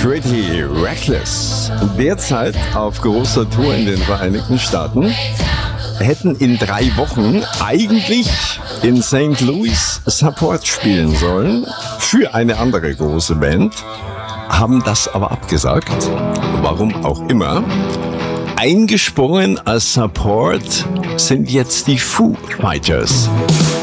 Pretty Reckless, derzeit auf großer Tour in den Vereinigten Staaten, hätten in 3 Wochen eigentlich in St. Louis Support spielen sollen für eine andere große Band, haben das aber abgesagt, warum auch immer. Eingesprungen als Support sind jetzt die Foo Fighters.